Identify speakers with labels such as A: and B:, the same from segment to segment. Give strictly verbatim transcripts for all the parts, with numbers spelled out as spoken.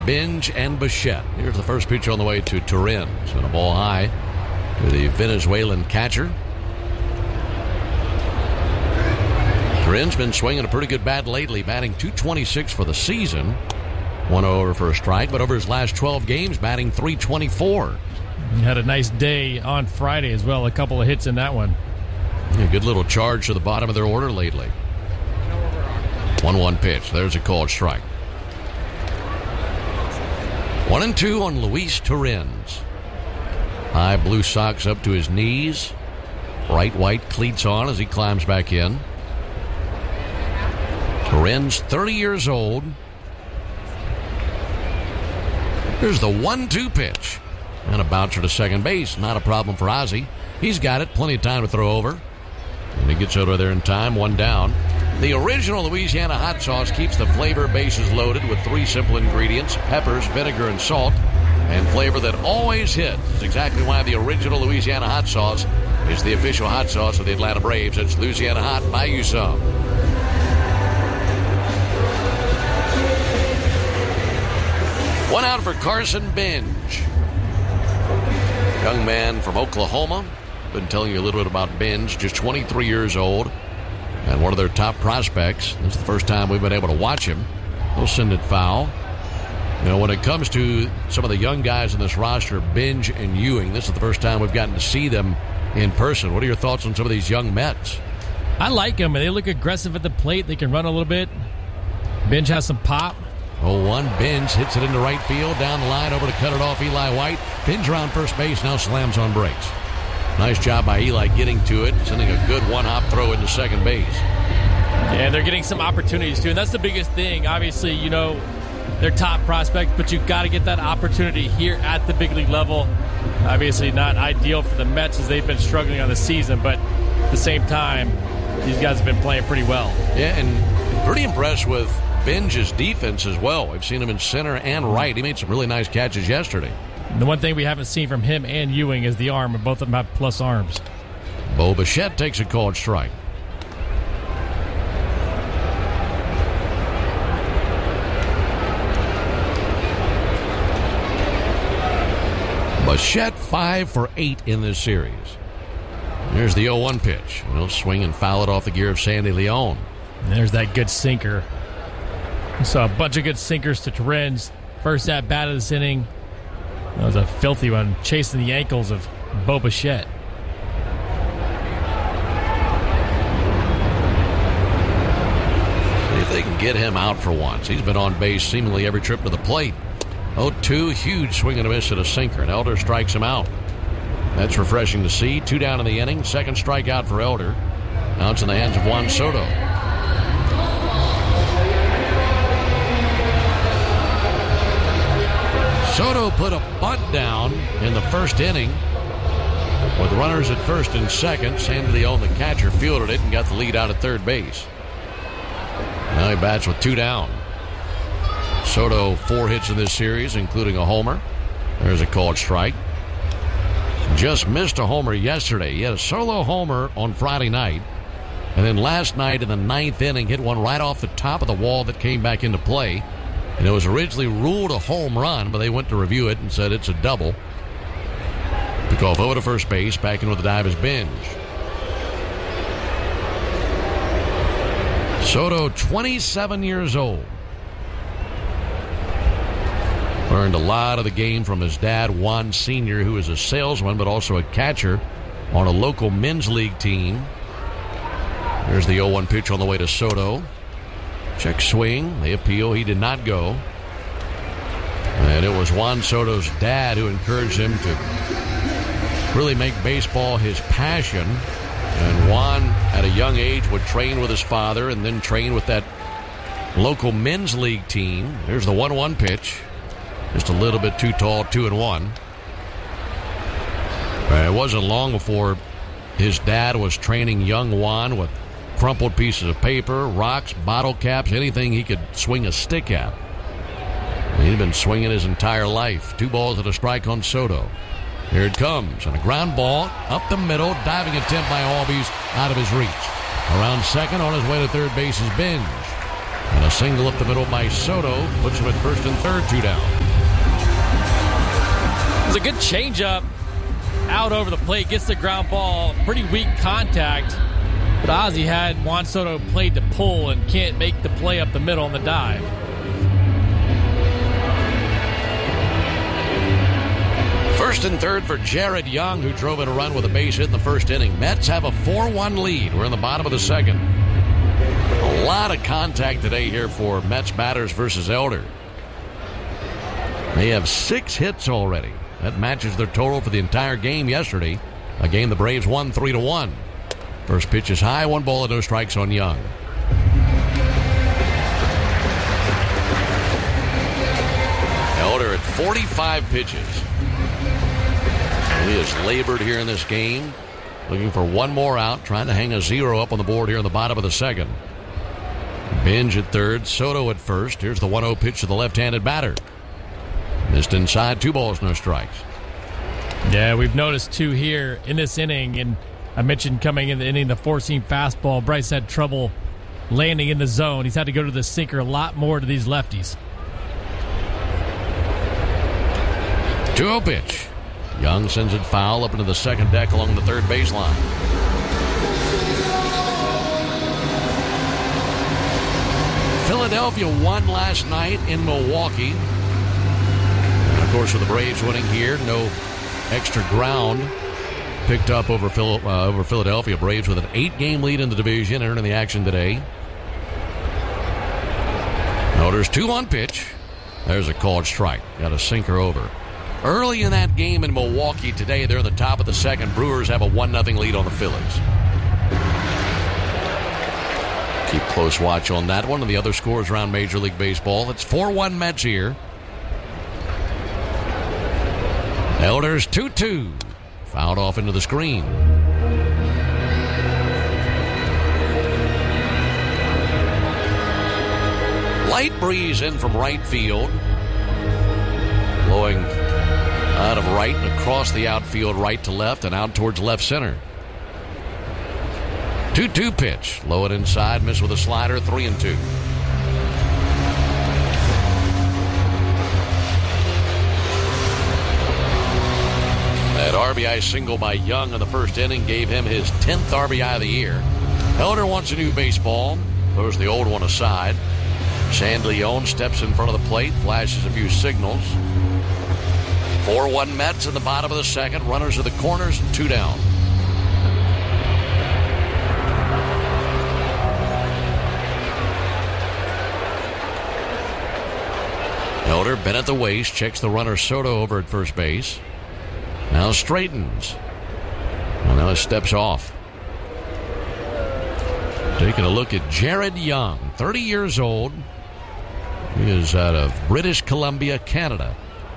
A: Binge and Bichette. Here's the first pitch on the way to Torrens. And a ball high to the Venezuelan catcher. Torrens been swinging a pretty good bat lately, batting two twenty-six for the season. One over for a strike, but over his last twelve games, batting three twenty-four.
B: He had a nice day on Friday as well. A couple of hits in that one.
A: Yeah, good little charge to the bottom of their order lately. one one pitch. There's a called strike. One and two on Luis Torrens. High blue socks up to his knees. Bright white cleats on as he climbs back in. Torrens, thirty years old. Here's the one two pitch. And a bouncer to second base. Not a problem for Ozzie. He's got it. Plenty of time to throw over. And he gets over there in time. One down. The original Louisiana hot sauce keeps the flavor bases loaded with three simple ingredients: peppers, vinegar, and salt. And flavor that always hits. That's exactly why the original Louisiana hot sauce is the official hot sauce of the Atlanta Braves. It's Louisiana Hot. Buy you some. One out for Carson Binge. Young man from Oklahoma. Been telling you a little bit about Binge. Just twenty-three years old. And one of their top prospects. This is the first time we've been able to watch him. He'll send it foul. You know, when it comes to some of the young guys in this roster, Binge and Ewing, this is the first time we've gotten to see them in person. What are your thoughts on some of these young Mets?
B: I like them. They look aggressive at the plate. They can run a little bit. Binge has some pop.
A: oh one, Binge hits it into right field. Down the line, over to cut it off, Eli White. Binge around first base, now slams on brakes. Nice job by Eli getting to it, sending a good one-hop throw into second base.
B: Yeah, they're getting some opportunities, too, and that's the biggest thing. Obviously, you know, they're top prospects, but you've got to get that opportunity here at the big league level. Obviously not ideal for the Mets as they've been struggling on the season, but at the same time, these guys have been playing pretty well.
A: Yeah, and pretty impressed with Binge's defense as well. We've seen him in center and right. He made some really nice catches yesterday.
B: The one thing we haven't seen from him and Ewing is the arm, and both of them have plus arms.
A: Bo Bichette takes a called strike. Bichette five for eight in this series. There's the oh one pitch. He'll swing and foul it off the gear of Sandy Leon.
B: And there's that good sinker. We saw a bunch of good sinkers to Torrens. First at bat of this inning. That was a filthy one, chasing the ankles of Bo Bichette.
A: See if they can get him out for once. He's been on base seemingly every trip to the plate. oh two, huge swing and a miss at a sinker, and Elder strikes him out. That's refreshing to see. Two down in the inning. Second strikeout for Elder. Now it's in the hands of Juan Soto. Soto put a bunt down in the first inning with runners at first and second. Sandy Leon, the catcher, fielded it and got the lead out at third base. Now he bats with two down. Soto, four hits in this series, including a homer. There's a called strike. Just missed a homer yesterday. He had a solo homer on Friday night. And then last night in the ninth inning, hit one right off the top of the wall that came back into play. And it was originally ruled a home run, but they went to review it and said it's a double. Took off over to first base. Back in with the dive is Binge. Soto, twenty-seven years old. Learned a lot of the game from his dad, Juan Senior, who is a salesman but also a catcher on a local men's league team. There's the oh one pitch on the way to Soto. Check swing. They appeal. He did not go. And it was Juan Soto's dad who encouraged him to really make baseball his passion. And Juan, at a young age, would train with his father and then train with that local men's league team. There's the one one pitch. Just a little bit too tall, two and one. But it wasn't long before his dad was training young Juan with crumpled pieces of paper, rocks, bottle caps, anything he could swing a stick at. And he'd been swinging his entire life. Two balls and a strike on Soto. Here it comes, and a ground ball up the middle, diving attempt by Albies out of his reach. Around second, on his way to third base is Binge. And a single up the middle by Soto puts him at first and third, two down.
B: It's a good changeup out over the plate. Gets the ground ball. Pretty weak contact. But Ozzie had Juan Soto played to pull and can't make the play up the middle on the dive.
A: First and third for Jared Young, who drove in a run with a base hit in the first inning. Mets have a four one lead. We're in the bottom of the second. A lot of contact today here for Mets batters versus Elder. They have six hits already. That matches their total for the entire game yesterday. A game the Braves won three to one. First pitch is high, one ball and no strikes on Young. Elder at forty-five pitches. He has labored here in this game, looking for one more out, trying to hang a zero up on the board here in the bottom of the second. Binge at third, Soto at first. Here's the one oh pitch to the left-handed batter. Missed inside, two balls, no strikes.
B: Yeah, we've noticed two here in this inning, and I mentioned coming in the inning, the four-seam fastball. Bryce had trouble landing in the zone. He's had to go to the sinker a lot more to these lefties.
A: two oh pitch. Young sends it foul up into the second deck along the third baseline. Philadelphia won last night in Milwaukee. And of course, with the Braves winning here, no extra ground picked up over, Phil, uh, over Philadelphia. Braves with an eight-game lead in the division entering the action today. Notice two one pitch. There's a called strike. Got a sinker over. Early in that game in Milwaukee today, they're in the top of the second. Brewers have a one nothing lead on the Phillies. Keep close watch on that one and the other scores around Major League Baseball. It's four one Mets here. Elders two two. Fouled off into the screen. Light breeze in from right field. Blowing out of right and across the outfield, right to left and out towards left center. two two pitch. Low and inside, miss with a slider, three and two. That R B I single by Young in the first inning gave him his tenth R B I of the year. Elder wants a new baseball. Throws the old one aside. Sandleon steps in front of the plate, flashes a few signals. four one Mets in the bottom of the second. Runners at the corners, two down. Elder bent at the waist, checks the runner Soto over at first base. Now straightens. Well, now he steps off. Taking a look at Jared Young, thirty years old. He is out of British Columbia, Canada.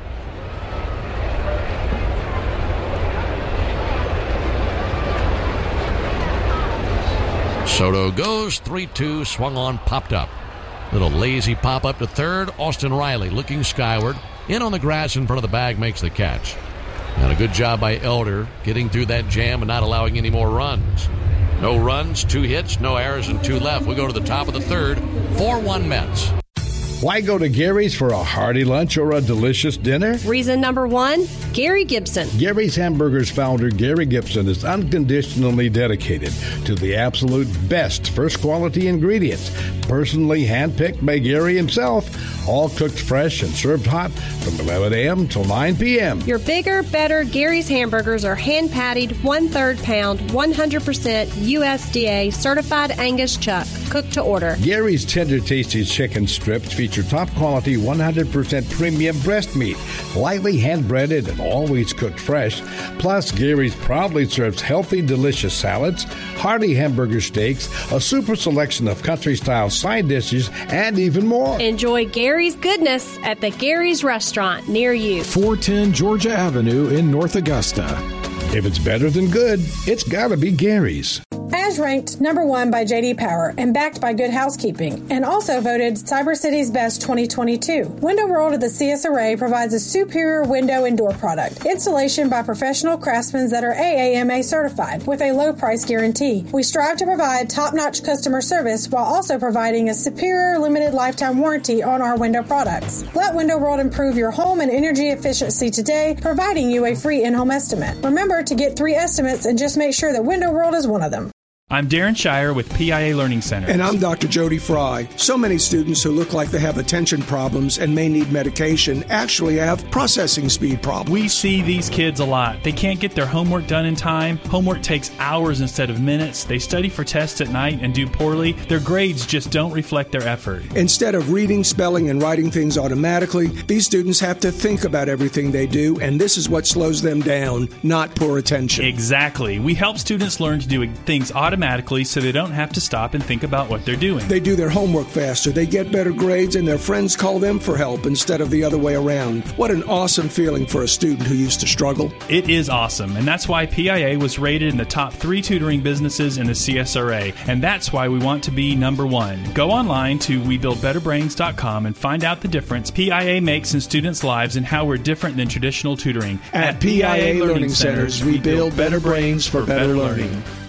A: Soto goes three two, swung on, popped up. Little lazy pop up to third. Austin Riley looking skyward. In on the grass in front of the bag, makes the catch. And a good job by Elder getting through that jam and not allowing any more runs. No runs, two hits, no errors, and two left. We go to the top of the third. four one Mets.
C: Why go to Gary's for a hearty lunch or a delicious dinner?
D: Reason number one, Gary Gibson.
C: Gary's Hamburgers founder Gary Gibson is unconditionally dedicated to the absolute best first quality ingredients, personally handpicked by Gary himself, all cooked fresh and served hot from eleven a.m. till nine p.m.
D: Your bigger, better Gary's hamburgers are hand-patted, one-third pound, one hundred percent U S D A certified Angus chuck, cooked to order.
C: Gary's tender, tasty chicken strips feature top-quality, one hundred percent premium breast meat, lightly hand-breaded and always cooked fresh. Plus, Gary's proudly serves healthy, delicious salads, hearty hamburger steaks, a super selection of country-style side dishes, and even more.
D: Enjoy Gary's goodness at the Gary's Restaurant near you.
E: four ten Georgia Avenue in North Augusta.
C: If it's better than good, it's gotta be Gary's.
E: As ranked number one by J D Power and backed by Good Housekeeping, and also voted Cyber City's Best twenty twenty-two. Window World of the C S R A provides a superior window and door product. Installation by professional craftsmen that are A A M A certified with a low price guarantee. We strive to provide top-notch customer service while also providing a superior limited lifetime warranty on our window products. Let Window World improve your home and energy efficiency today, providing you a free in-home estimate. Remember to get three estimates and just make sure that Window World is one of them.
F: I'm Darren Shire with P I A Learning Center.
G: And I'm Doctor Jody Fry. So many students who look like they have attention problems and may need medication actually have processing speed problems.
F: We see these kids a lot. They can't get their homework done in time. Homework takes hours instead of minutes. They study for tests at night and do poorly. Their grades just don't reflect their effort.
G: Instead of reading, spelling, and writing things automatically, these students have to think about everything they do, and this is what slows them down, not poor attention.
F: Exactly. We help students learn to do things automatically so they don't have to stop and think about what they're doing.
G: They do their homework faster, they get better grades, and their friends call them for help instead of the other way around. What an awesome feeling for a student who used to struggle.
F: It is awesome, and that's why P I A was rated in the top three tutoring businesses in the C S R A, and that's why we want to be number one. Go online to we build better brains dot com and find out the difference P I A makes in students' lives and how we're different than traditional tutoring.
G: At, At P I A, P I A Learning Centers, we build better brains for better learning.